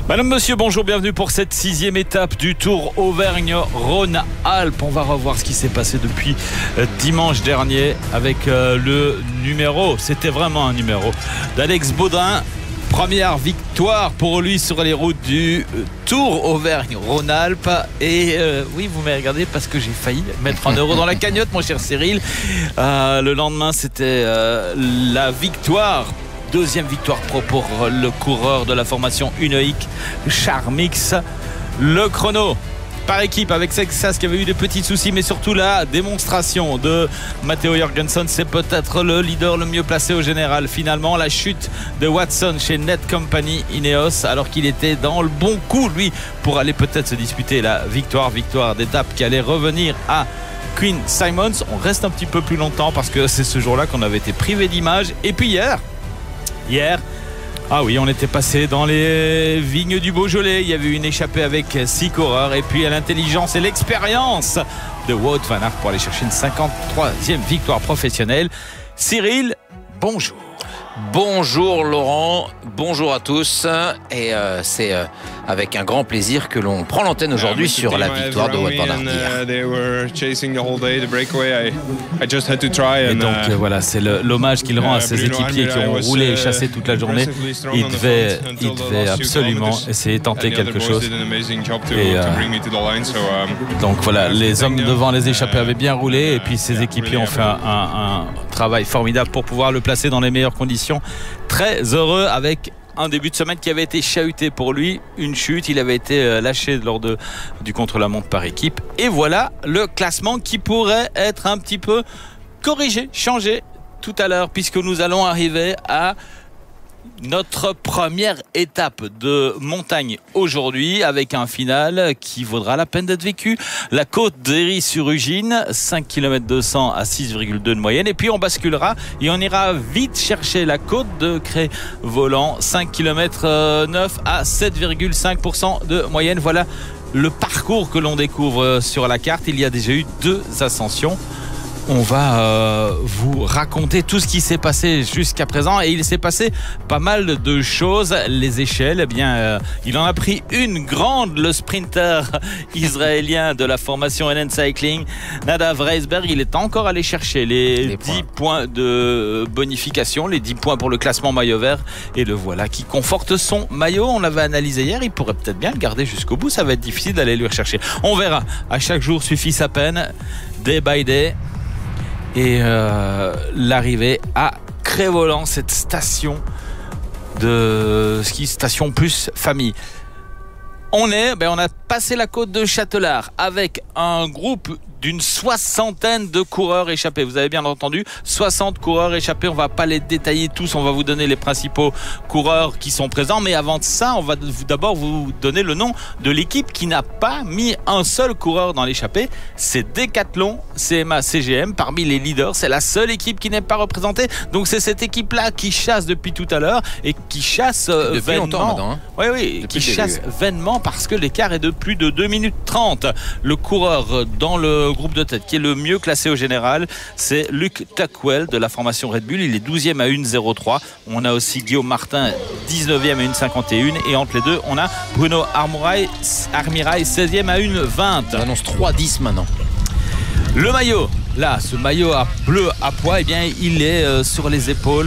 Madame, monsieur, bonjour, bienvenue pour cette 6e étape du Tour Auvergne-Rhône-Alpes. On va revoir ce qui s'est passé depuis dimanche dernier avec le numéro, c'était vraiment un numéro, d'Alex Baudrin. Première victoire pour lui sur les routes du Tour Auvergne-Rhône-Alpes. Et oui, vous m'avez regardé parce que j'ai failli mettre 1 euro dans la cagnotte, mon cher Cyril. Le lendemain, c'était la victoire. Deuxième victoire pro pour le coureur de la formation Unoic, Charmix. Le chrono par équipe avec Sexas qui avait eu des petits soucis, mais surtout la démonstration de Matteo Jorgensen, c'est peut-être le leader le mieux placé au général. Finalement, la chute de Watson chez Net Company Ineos, alors qu'il était dans le bon coup, lui, pour aller peut-être se disputer la victoire d'étape qui allait revenir à Queen Simons. On reste un petit peu plus longtemps parce que c'est ce jour-là qu'on avait été privé d'images. Et puis hier, ah oui, on était passé dans les vignes du Beaujolais. Il y avait eu une échappée avec 6 coureurs. Et puis à l'intelligence et l'expérience de Wout van Aert pour aller chercher une 53e victoire professionnelle. Cyril, bonjour. Bonjour Laurent, bonjour à tous. Et c'est avec un grand plaisir que l'on prend l'antenne aujourd'hui sur la victoire de Wout van Aert. Et donc voilà, c'est l'hommage qu'il rend à ses équipiers qui ont roulé et chassé toute la journée. Il devait absolument essayer de tenter quelque chose. Et donc voilà, les hommes devant les échappés avaient bien roulé et puis ses équipiers ont fait un travail formidable pour pouvoir le placer dans les meilleures conditions. Très heureux avec un début de semaine qui avait été chahuté pour lui, une chute, il avait été lâché lors du contre-la-montre par équipe. Et voilà le classement qui pourrait être un petit peu corrigé, changé tout à l'heure, puisque nous allons arriver à notre première étape de montagne aujourd'hui avec un final qui vaudra la peine d'être vécu. La côte d'Héry-sur-Ugine, 5 km 200 à 6,2 de moyenne. Et puis on basculera et on ira vite chercher la côte de Cré-Voland, 5 km 9 à 7,5% de moyenne. Voilà le parcours que l'on découvre sur la carte. Il y a déjà eu 2 ascensions. On va vous raconter tout ce qui s'est passé jusqu'à présent et il s'est passé pas mal de choses. Les échelles, eh bien, il en a pris une grande, le sprinter israélien de la formation NN Cycling, Nadav Reisberg. Il est encore allé chercher les 10 points de bonification, les 10 points pour le classement maillot vert et le voilà qui conforte son maillot. On l'avait analysé hier, il pourrait peut-être bien le garder jusqu'au bout. Ça va être difficile d'aller lui rechercher. On verra. À chaque jour suffit sa peine, day by day. Et l'arrivée à Cré-Voland, cette station de ski, station plus famille. On a passé la côte de Châtelard avec un groupe d'une 60aine de coureurs échappés. Vous avez bien entendu, 60 coureurs échappés. On va pas les détailler tous, on va vous donner les principaux coureurs qui sont présents. Mais avant ça, on va d'abord vous donner le nom de l'équipe qui n'a pas mis un seul coureur dans l'échappée. C'est Decathlon CMA CGM. Parmi les leaders, c'est la seule équipe qui n'est pas représentée. Donc c'est cette équipe-là qui chasse depuis tout à l'heure et qui chasse vainement. Oui, qui chasse vainement parce que l'écart est de plus de 2 minutes 30. Le coureur dans le groupe de tête qui est le mieux classé au général, c'est Luke Tuckwell de la formation Red Bull. Il est 12e à 1,03. On a aussi Guillaume Martin 19e à 1,51 et entre les deux on a Bruno Armirail 16e à 1,20. On annonce 3,10 maintenant. Le maillot, là, ce maillot bleu à pois, eh bien, il est sur les épaules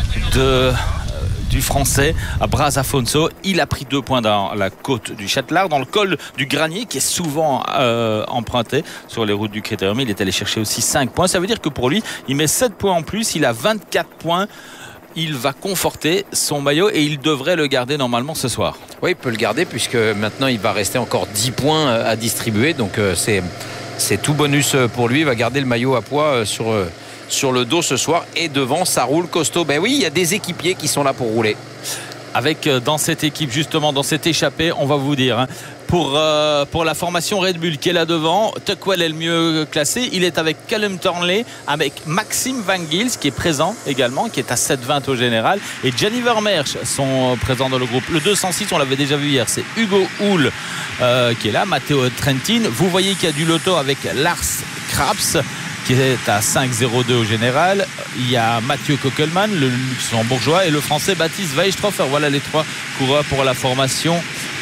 du français à Braz Afonso. Il a pris 2 points dans la côte du Châtelard, dans le col du Granier qui est souvent emprunté sur les routes du Critérium. Il est allé chercher aussi 5 points. Ça veut dire que pour lui, il met 7 points en plus. Il a 24 points. Il va conforter son maillot et il devrait le garder normalement ce soir. Oui, il peut le garder puisque maintenant il va rester encore 10 points à distribuer. Donc c'est tout bonus pour lui. Il va garder le maillot à pois sur le dos ce soir et devant ça roule costaud. Ben oui, il y a des équipiers qui sont là pour rouler. Avec dans cette équipe justement, dans cette échappée, on va vous dire pour la formation Red Bull qui est là devant, Tuckwell est le mieux classé. Il est avec Callum Thornley, avec Maxime Van Gils qui est présent également, qui est à 7,20 au général, et Gianni Vermeersch sont présents dans le groupe. Le 206, on l'avait déjà vu hier, c'est Hugo Hull qui est là, Matteo Trentin. Vous voyez qu'il y a du loto avec Lars Krabs qui est à 5,02 au général. Il y a Mathieu Kokelman, le luxembourgeois, et le français Baptiste Weisstroffer. Voilà les 3 coureurs pour la formation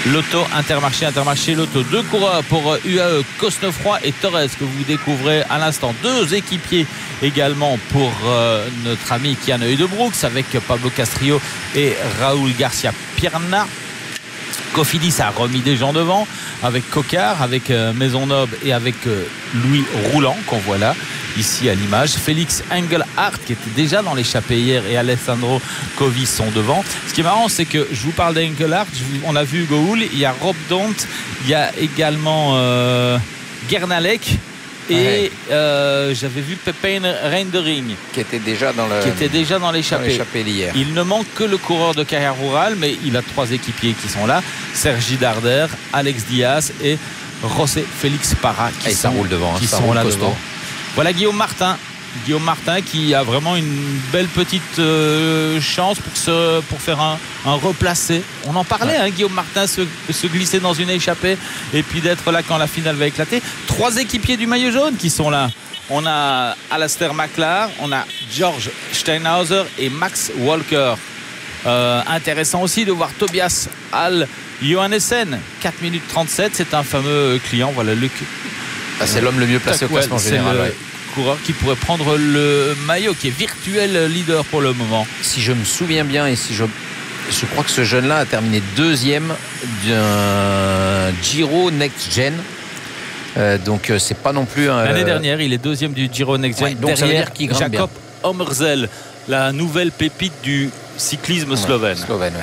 Loto Intermarché Loto. 2 coureurs pour UAE, Cosnefroy et Torres, que vous découvrez à l'instant. 2 équipiers également pour notre ami Kian Heudebrooks, avec Pablo Castrillo et Raúl Garcia Pierna. Cofidis a remis des gens devant, avec Cocard, avec Maisonneuve et avec Louis Roulant, qu'on voit là, ici à l'image. Félix Engelhardt, qui était déjà dans l'échappée hier, et Alessandro Covis sont devant. Ce qui est marrant, c'est que je vous parle d'Engelhardt, on a vu Hugo Hull, il y a Rob Dont, il y a également Gernalek. Et j'avais vu Pepijn Reindering qui était déjà dans l'échappée hier. Il ne manque que le coureur de carrière rurale, mais il a 3 équipiers qui sont là, Sergi Darder, Alex Diaz et José Félix Parra qui sont là devant. Voilà Guillaume Martin qui a vraiment une belle petite chance pour faire un replacé. On en parlait, Guillaume Martin se glisser dans une échappée et puis d'être là quand la finale va éclater. 3 équipiers du maillot jaune qui sont là. On a Alastair McLaren, on a George Steinhauser et Max Walker. Intéressant aussi de voir Tobias Al Johannessen, 4 minutes 37, c'est un fameux client. Voilà Luc. C'est l'homme le mieux placé au classement général. Coureur qui pourrait prendre le maillot, qui est virtuel leader pour le moment. Si je me souviens bien, et si je crois que ce jeune-là a terminé 2e d'un Giro Next Gen. Donc c'est pas non plus l'année dernière, il est 2e du Giro Next Gen, donc ça veut dire qu'il grimpe Jakob bien. Omerzel, la nouvelle pépite du cyclisme slovène.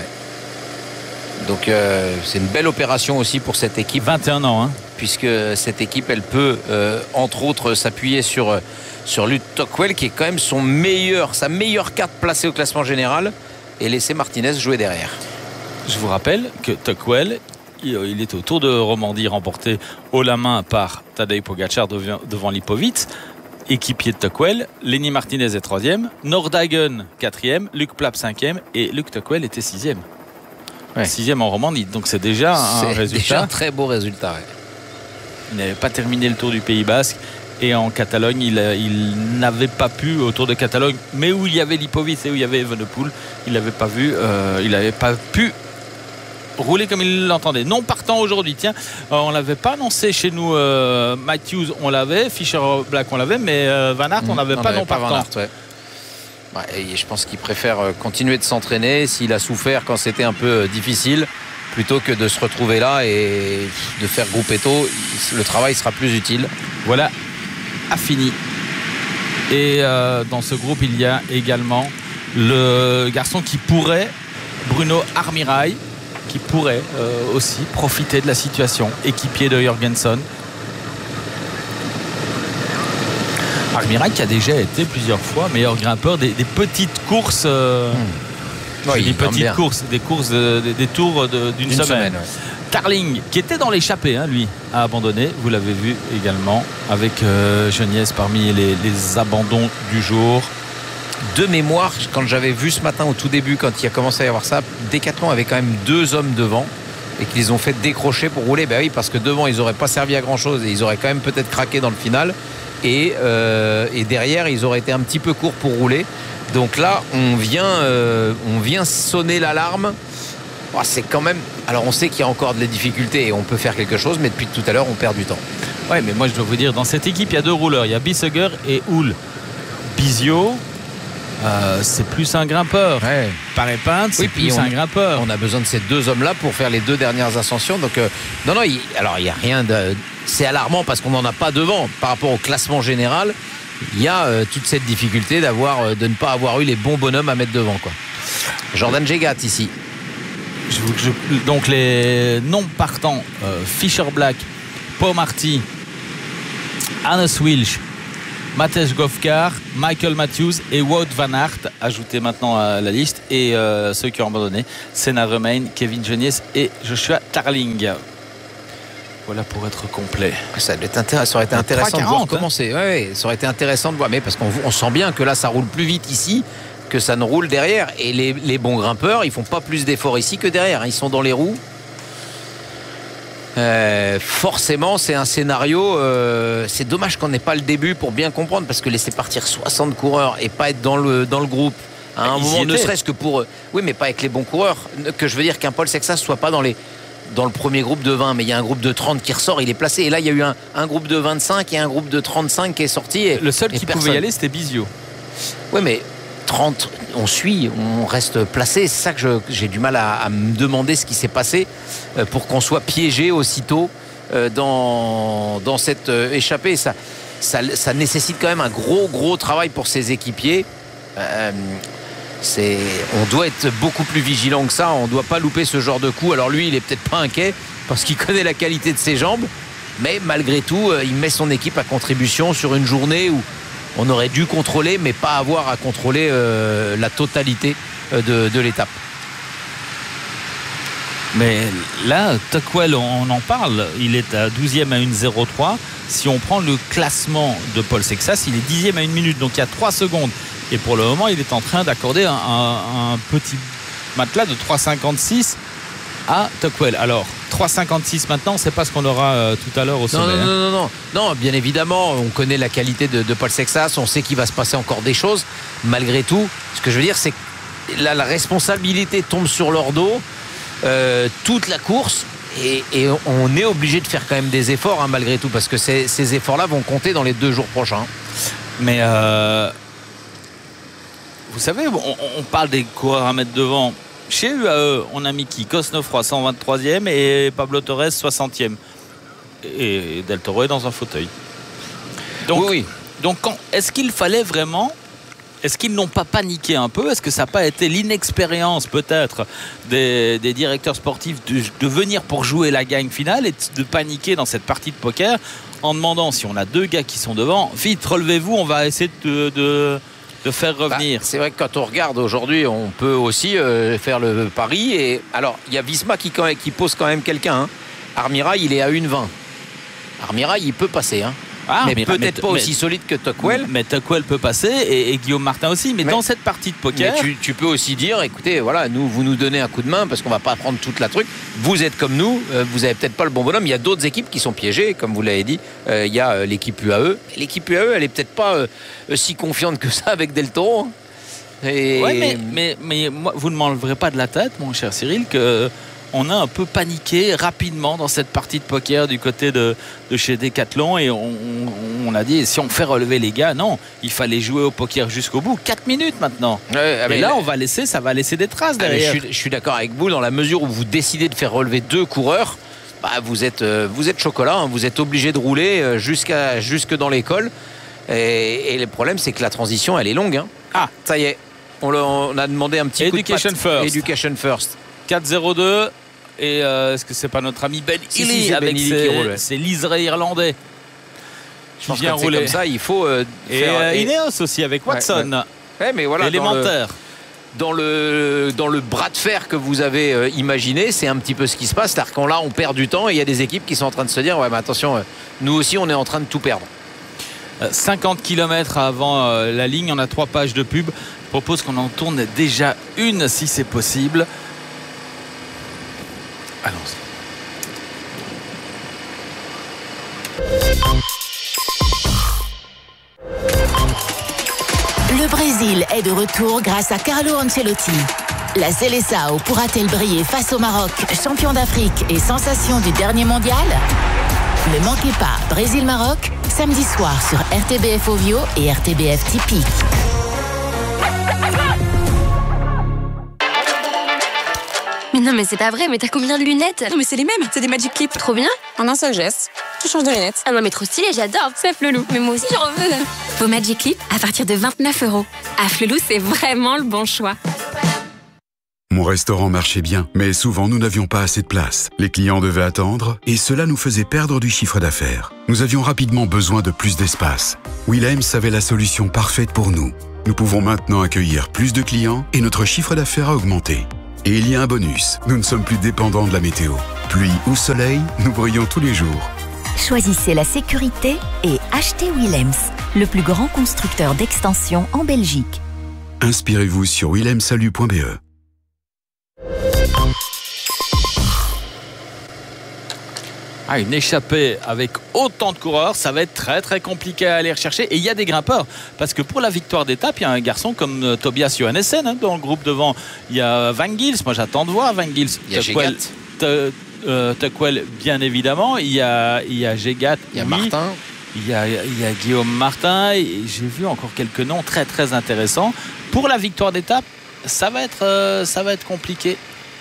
Donc c'est une belle opération aussi pour cette équipe. 21 ans, puisque cette équipe, elle peut entre autres s'appuyer sur Lud Tocquel, qui est quand même sa meilleure carte placée au classement général, et laisser Martinez jouer derrière. Je vous rappelle que Tocquel, il est au Tour de Romandie, remporté haut la main par Tadej Pogacar devant Lipovic, équipier de Tocquel. Lenny Martinez est 3e, Nordhagen 4e, Luc Plapp 5e, et Luc Tocquel était 6e. 6e en Romandie, donc c'est déjà un résultat. C'est déjà un très beau résultat. Il n'avait pas terminé le Tour du Pays Basque, et en Catalogne il n'avait pas pu, au Tour de Catalogne, mais où il y avait Lipovic et où il y avait Evenepoel, il n'avait pas pu rouler comme il l'entendait. Non partant aujourd'hui, tiens, on l'avait pas annoncé chez nous. Matthews on l'avait, Fischer Black on l'avait, mais Van Aert on n'avait pas non partant. Et je pense qu'il préfère continuer de s'entraîner s'il a souffert quand c'était un peu difficile, plutôt que de se retrouver là et de faire gruppetto. Le travail sera plus utile. Voilà, a fini. Et dans ce groupe, il y a également le garçon qui pourrait, Bruno Armirail, qui pourrait aussi profiter de la situation, équipier de Jorgensen. Armirail qui a déjà été plusieurs fois meilleur grimpeur des petites courses. Des petites courses, des tours d'une semaine. Tarling, qui était dans l'échappée, lui, a abandonné. Vous l'avez vu également avec Geniez parmi les abandons du jour. De mémoire, quand j'avais vu ce matin au tout début, quand il a commencé à y avoir ça, Decathlon avait quand même 2 hommes devant et qu'ils ont fait décrocher pour rouler. Ben oui, parce que devant, ils n'auraient pas servi à grand chose et ils auraient quand même peut-être craqué dans le final. Et derrière, ils auraient été un petit peu courts pour rouler. Donc là, on vient sonner l'alarme. C'est quand même. Alors, on sait qu'il y a encore des difficultés et on peut faire quelque chose, mais depuis tout à l'heure, on perd du temps. Oui, mais moi, je dois vous dire, dans cette équipe, il y a 2 rouleurs. Il y a Bissegger et Hull. Bisio, c'est plus un grimpeur. Paré-Pinte, c'est plus un grimpeur. On a besoin de ces 2 hommes-là pour faire les 2 dernières ascensions. Donc, non, il n'y a rien de. C'est alarmant parce qu'on n'en a pas devant par rapport au classement général. Il y a toute cette difficulté de ne pas avoir eu les bons bonhommes à mettre devant, quoi. Jordan Jegat ici. Donc les non partants, Fischer Black, Paul Marty, Hannes Wilsch, Matej Govkar, Michael Matthews et Wout van Aert ajoutés maintenant à la liste, et ceux qui ont abandonné, Senna Remain, Kevin Geniez et Joshua Tarling. Voilà pour être complet. Ça aurait été intéressant de voir comment c'est. Ça aurait été intéressant de voir, mais parce qu'on sent bien que là ça roule plus vite ici que ça ne roule derrière, et les bons grimpeurs ils font pas plus d'efforts ici que derrière, ils sont dans les roues. Forcément c'est un scénario, c'est dommage qu'on n'ait pas le début pour bien comprendre, parce que laisser partir 60 coureurs et pas être dans le groupe à un moment, ne serait-ce que pour oui, mais pas avec les bons coureurs, que je veux dire qu'un Paul Sexas soit pas dans dans le premier groupe de 20, mais il y a un groupe de 30 qui ressort, il est placé. Et là, il y a eu un groupe de 25 et un groupe de 35 qui est sorti. Le seul qui pouvait y aller, c'était Bizio. Oui, mais 30, on suit, on reste placé. C'est ça que j'ai du mal à me demander ce qui s'est passé pour qu'on soit piégé aussitôt dans cette échappée. Ça nécessite quand même un gros travail pour ses équipiers. On doit être beaucoup plus vigilant que ça. On ne doit pas louper ce genre de coup. Alors lui, il est peut-être pas inquiet parce qu'il connaît la qualité de ses jambes, mais malgré tout, il met son équipe à contribution sur une journée où on aurait dû contrôler, mais pas avoir à contrôler la totalité de l'étape. Mais là, Tuckwell, on en parle, il est à 12e à 1,03. Si on prend le classement de Paul Sexas, il est 10e à 1 minute, donc il y a 3 secondes. Et pour le moment, il est en train d'accorder un petit matelas de 3,56 à Tuckwell. Alors, 3,56 maintenant, on ne sait pas ce qu'on aura tout à l'heure au sommet. Non, bien évidemment, on connaît la qualité de Paul Sexas, on sait qu'il va se passer encore des choses. Malgré tout, ce que je veux dire, c'est que la responsabilité tombe sur leur dos. Toute la course et on est obligé de faire quand même des efforts malgré tout, parce que ces efforts-là vont compter dans les 2 jours prochains. Mais vous savez, on parle des coureurs à mettre devant. Chez UAE, on a mis qui? Cosnefroy 123e et Pablo Torres 60e. Et Del Toro est dans un fauteuil. Donc, oui. Donc est-ce qu'il fallait vraiment... Est-ce qu'ils n'ont pas paniqué un peu? Est-ce que ça n'a pas été l'inexpérience peut-être des directeurs sportifs de venir pour jouer la gagne finale et de paniquer dans cette partie de poker en demandant, si on a 2 gars qui sont devant, vite relevez-vous, on va essayer de faire revenir. C'est vrai que quand on regarde aujourd'hui, on peut aussi faire le pari. Et alors, il y a Visma qui pose quand même quelqu'un. Armirail, il est à 1,20. Armirail, il peut passer. Mais peut-être pas aussi solide que Tuckwell. Mais Tuckwell peut passer et Guillaume Martin aussi. Mais dans cette partie de poker, tu peux aussi dire, écoutez, voilà, vous nous donnez un coup de main parce qu'on va pas prendre toute la truc. Vous êtes comme nous, vous avez peut-être pas le bon bonhomme. Il y a d'autres équipes qui sont piégées, comme vous l'avez dit. Il y a l'équipe UAE. L'équipe UAE, elle est peut-être pas si confiante que ça avec Del Toro. Ouais, mais moi, vous ne m'enleverez pas de la tête, mon cher Cyril, que on a un peu paniqué rapidement dans cette partie de poker du côté de chez Decathlon et on a dit, si on fait relever les gars, non, il fallait jouer au poker jusqu'au bout. 4 minutes maintenant. Et là, ça va laisser des traces derrière. Je suis d'accord avec vous dans la mesure où vous décidez de faire relever 2 coureurs. Vous êtes chocolat, vous êtes obligé de rouler jusque dans l'école. Et le problème, c'est que la transition, elle est longue. Ça y est, on a demandé un petit Education coup de patte. Education First. 4-0-2. Et est-ce que c'est pas notre ami Ben Healy avec ses liserés irlandais? Je pense que c'est comme ça, il faut faire... Et Ineos aussi avec Watson. Mais voilà, élémentaire. Dans le bras de fer que vous avez imaginé, c'est un petit peu ce qui se passe. C'est-à-dire qu'on on perd du temps et il y a des équipes qui sont en train de se dire mais attention, nous aussi on est en train de tout perdre. 50 km avant la ligne, on a 3 pages de pub. Je propose qu'on en tourne déjà une si c'est possible. Allons-y. Le Brésil est de retour grâce à Carlo Ancelotti. La Seleção pourra-t-elle briller face au Maroc, champion d'Afrique et sensation du dernier mondial? Ne manquez pas Brésil-Maroc, samedi soir sur RTBF Ovio et RTBF Tipeee. Mais non, mais c'est pas vrai, mais t'as combien de lunettes? Non, mais c'est les mêmes, c'est des Magic Clip. Trop bien. En un seul geste, tu changes de lunettes. Ah non, mais trop stylé, j'adore. C'est Flelou, mais moi aussi j'en veux. Vos Magic Clip à partir de 29 €. À Flelou, c'est vraiment le bon choix. Mon restaurant marchait bien, mais souvent nous n'avions pas assez de place. Les clients devaient attendre et cela nous faisait perdre du chiffre d'affaires. Nous avions rapidement besoin de plus d'espace. Willems avait la solution parfaite pour nous. Nous pouvons maintenant accueillir plus de clients et notre chiffre d'affaires a augmenté. Et il y a un bonus, nous ne sommes plus dépendants de la météo. Pluie ou soleil, nous brillons tous les jours. Choisissez la sécurité et achetez Willems, le plus grand constructeur d'extensions en Belgique. Inspirez-vous sur willemsalut.be. Une échappée avec autant de coureurs, ça va être très très compliqué à aller rechercher. Et il y a des grimpeurs, parce que pour la victoire d'étape, il y a un garçon comme Tobias Johannessen dans le groupe devant. Il y a Van Gils, moi j'attends de voir Van Gils. Il y a Tuckwell, bien évidemment. Il y a Gégat. Il y a Martin. Il y a Guillaume Martin. Et j'ai vu encore quelques noms très très intéressants. Pour la victoire d'étape, ça va être compliqué.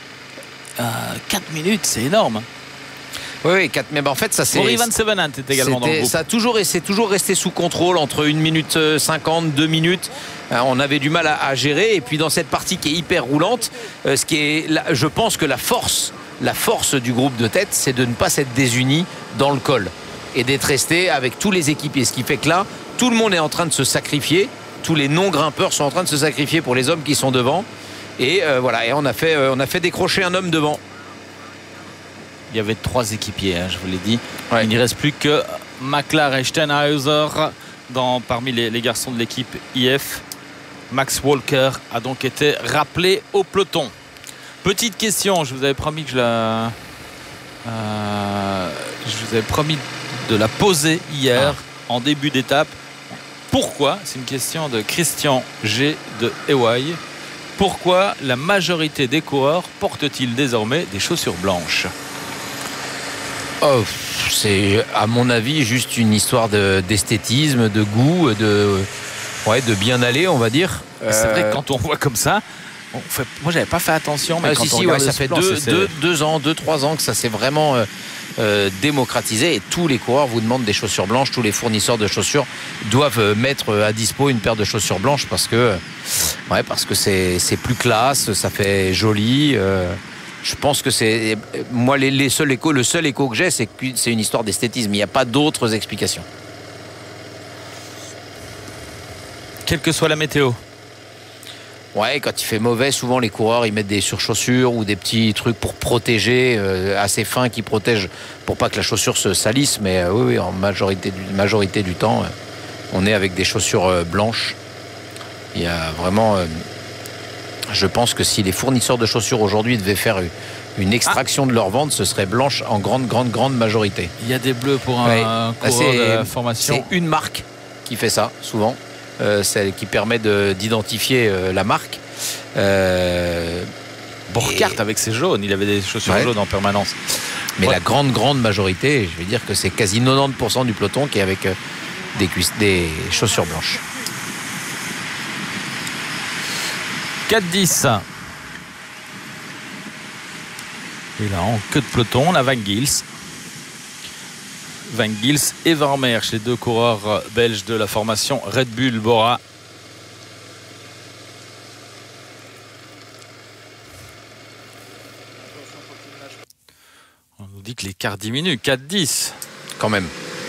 4 minutes, c'est énorme. Oui, 4, mais en fait, ça c'est. Rory Van Sevenant est également dans le groupe. C'est toujours resté sous contrôle entre 1 minute 50, 2 minutes. On avait du mal à gérer. Et puis dans cette partie qui est hyper roulante, je pense que la force du groupe de tête, c'est de ne pas s'être désunis dans le col et d'être resté avec tous les équipiers. Ce qui fait que là, tout le monde est en train de se sacrifier. Tous les non-grimpeurs sont en train de se sacrifier pour les hommes qui sont devant. Et voilà, et on a fait décrocher un homme devant. Il y avait 3 équipiers, je vous l'ai dit. Ouais. Il n'y reste plus que Maklar et Stenhauser parmi les garçons de l'équipe IF. Max Walker a donc été rappelé au peloton. Petite question, je vous avais promis que je vous avais promis de la poser hier en début d'étape. Pourquoi, c'est une question de Christian G de EY, pourquoi la majorité des coureurs portent-ils désormais des chaussures blanches ? C'est à mon avis juste une histoire d'esthétisme, de goût, de bien aller, on va dire. C'est vrai que quand on voit comme ça, moi j'avais pas fait attention, mais quand on regarde ça fait 2-3 ans que ça s'est vraiment démocratisé, et tous les coureurs vous demandent des chaussures blanches. Tous les fournisseurs de chaussures doivent mettre à dispo une paire de chaussures blanches parce que c'est plus classe, ça fait joli. Je pense que c'est moi le seul écho que j'ai, c'est que c'est une histoire d'esthétisme. Il n'y a pas d'autres explications. Quelle que soit la météo. Ouais, quand il fait mauvais, souvent les coureurs ils mettent des surchaussures ou des petits trucs pour protéger, assez fins qui protègent pour pas que la chaussure se salisse. Mais oui, en majorité du temps, on est avec des chaussures blanches. Il y a vraiment. Je pense que si les fournisseurs de chaussures aujourd'hui devaient faire une extraction de leur vente, ce serait blanche en grande majorité. Il y a des bleus pour un coureur de la formation. C'est une marque qui fait ça, souvent. Celle qui permet d'identifier la marque. Bourcart avec ses jaunes, il avait des chaussures jaunes en permanence. Mais la grande majorité, je vais dire que c'est quasi 90% du peloton qui est avec des chaussures blanches. 4-10. Et là, en queue de peloton, on a Van Gils. Van Gils et Vermeer, les 2 coureurs belges de la formation Red Bull Bora. On nous dit que l'écart diminue, 4-10. Quand même.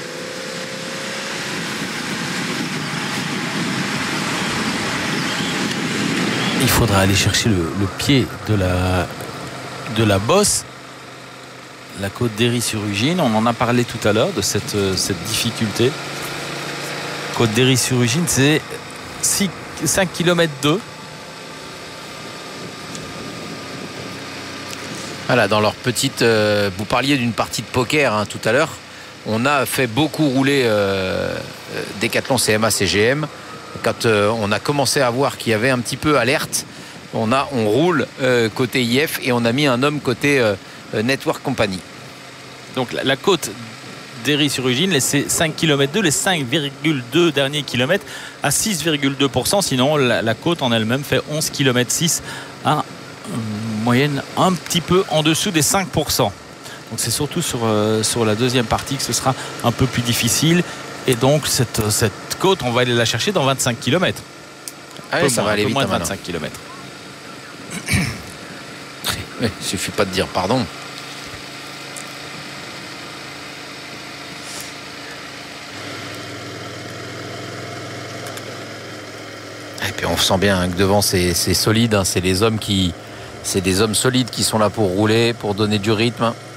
Il faudra aller chercher le pied de la bosse, la côte d'Héry-sur-Ugine. On en a parlé tout à l'heure de cette difficulté. Côte d'Héry-sur-Ugine, c'est 5 km 2. Voilà, dans leur petite. Vous parliez d'une partie de poker tout à l'heure. On a fait beaucoup rouler Decathlon, CMA, CGM. Quand on a commencé à voir qu'il y avait un petit peu alerte, on roule côté IF et on a mis un homme côté Network Company. Donc la côte d'Héry-sur-Ugine, c'est 5 km 2, les 5,2 derniers kilomètres à 6,2%. Sinon, la côte en elle-même fait 11 km 6 à une moyenne un petit peu en dessous des 5%. Donc c'est surtout sur la deuxième partie que ce sera un peu plus difficile. Et donc cette côte, on va aller la chercher dans 25 km. Allez, ça va aller vite. Moins de 25 km. Il suffit pas de dire pardon. Et puis on sent bien que devant c'est solide. C'est des hommes solides qui sont là pour rouler, pour donner du rythme.